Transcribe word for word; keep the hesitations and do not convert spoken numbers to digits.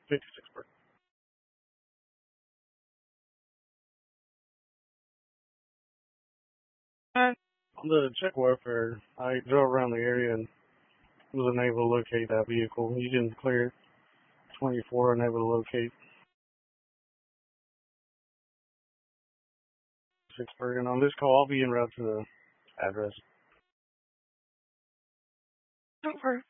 fifty-six Berg. On the check warfare, I drove around the area and was unable to locate that vehicle. You didn't clear twenty-four, unable to locate Vicksburg. And on this call, I'll be en route to the address. Over.